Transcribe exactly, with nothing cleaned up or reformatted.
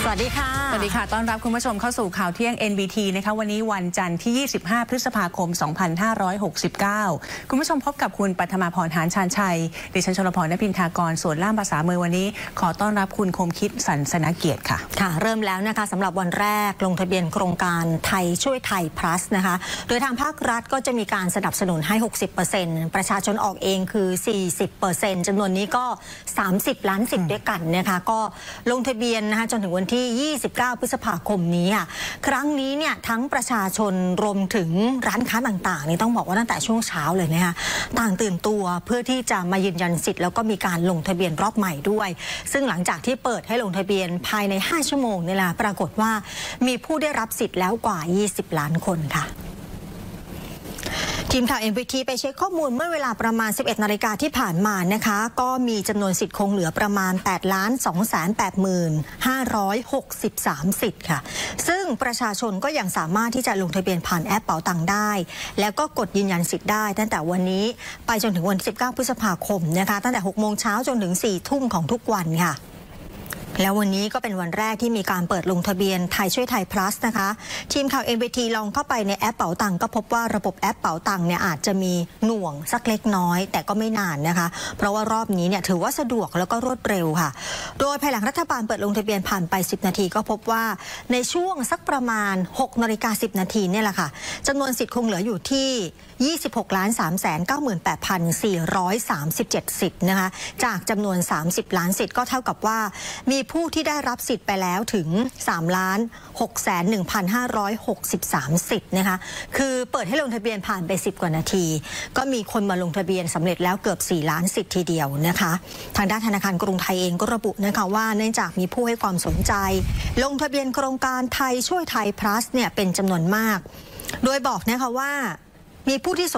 สวัสดีค่ะสวัสดีค่ะต้อนรับคุณผู้ชมเข้าสู่ข่าวเที่ยง เอ็น บี ที นะคะวันนี้วันจันทร์ที่ยี่สิบห้าพฤษภาคมสองพันห้าร้อยหกสิบเก้าคุณผู้ชมพบกับคุณปัทมาพรหานชาญชัยดิฉันชลพรณพินทากรส่วนล่ามภาษามือวันนี้ขอต้อนรับคุณคมคิดสันสนเกียรติค่ะค่ะเริ่มแล้วนะคะสำหรับวันแรกลงทะเบียนโครงการไทยช่วยไทย plus นะคะโดยทางภาครัฐก็จะมีการสนับสนุนให้ หกสิบเปอร์เซ็นต์ ประชาชนออกเองคือ สี่สิบเปอร์เซ็นต์ จำนวนนี้ก็สามสิบล้านสิทธิ์ด้วยกันนะคะก็ลงทะเบียนนะคะจนถึงวันที่ยี่สิบเก้าพฤษภาคมนี้ค่ะครั้งนี้เนี่ยทั้งประชาชนรวมถึงร้านค้าต่างๆนี่ต้องบอกว่าตั้งแต่ช่วงเช้าเลยนะคะต่างตื่นตัวเพื่อที่จะมายืนยันสิทธิ์แล้วก็มีการลงทะเบียนรอบใหม่ด้วยซึ่งหลังจากที่เปิดให้ลงทะเบียนภายในห้าชั่วโมงนี่แหละปรากฏว่ามีผู้ได้รับสิทธิ์แล้วกว่ายี่สิบล้านคนค่ะทีมข่าว เอ็น บี ที ไปเช็คข้อมูลเมื่อเวลาประมาณ สิบเอ็ดนาฬิกาที่ผ่านมานะคะก็มีจำนวนสิทธิ์คงเหลือประมาณ แปดล้านสองแสนแปดหมื่นห้าร้อยหกสิบสาม สิทธิ์ค่ะซึ่งประชาชนก็ยังสามารถที่จะลงทะเบียนผ่านแอปเป๋าตังค์ได้แล้วก็กดยืนยันสิทธิ์ได้ตั้งแต่วันนี้ไปจนถึงวันที่สิบเก้าพฤษภาคมนะคะตั้งแต่หกโมงเช้าจนถึงสี่ทุ่มของทุกวันค่ะแล้ววันนี้ก็เป็นวันแรกที่มีการเปิดลงทะเบียนไทยช่วยไทย plus นะคะทีมข่าว เอ็น บี ที ลองเข้าไปในแอปเป๋าตังก็พบว่าระบบแอปเป๋าตังเนี่ยอาจจะมีหน่วงสักเล็กน้อยแต่ก็ไม่นานนะคะเพราะว่ารอบนี้เนี่ยถือว่าสะดวกแล้วก็รวดเร็วค่ะโดยภายหลังรัฐบาลเปิดลงทะเบียนผ่านไปสิบนาทีก็พบว่าในช่วงสักประมาณหกนาฬิกาสิบนาทีเนี่ยแหละค่ะจำนวนสิทธิ์คงเหลืออยู่ที่ยี่สิบหกล้านสามแสนเก้าหมื่นแปดพันสี่ร้อยสามสิบเจ็ด สิทธิ์นะคะจากจำนวนสามสิบล้านสิทธิ์ก็เท่ากับว่ามีผู้ที่ได้รับสิทธิ์ไปแล้วถึงสามล้านหกแสนหนึ่งพันห้าร้อยหกสิบสาม สิทธิ์นะคะคือเปิดให้ลงทะเบียนผ่านไปสิบกว่านาทีก็มีคนมาลงทะเบียนสำเร็จแล้วเกือบสี่ล้านสิทธิ์ทีเดียวนะคะทางด้านธนาคารกรุงไทยเองก็ระบุนะคะว่าเนื่องจากมีผู้ให้ความสนใจลงทะเบียนโครงการไทยช่วยไทย plus เนี่ยเป็นจำนวนมากโดยบอกนะคะว่ามีผู้ที่